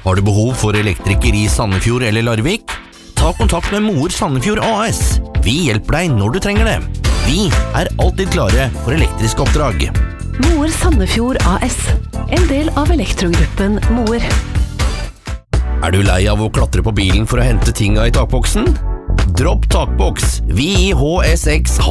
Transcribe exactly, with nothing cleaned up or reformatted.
Har du behov for elektriker i Sandefjord eller Larvik? Ta kontakt med Moer Sandefjord A S. Vi hjelper deg når du trenger det. Vi er alltid klare for elektriske oppdrag. Moer Sandefjord A S, en del av elektrogruppen Moer. Er du lei av å klatre på bilen for å hente tinga i takboksen? Dropp takboks. Vi i H S X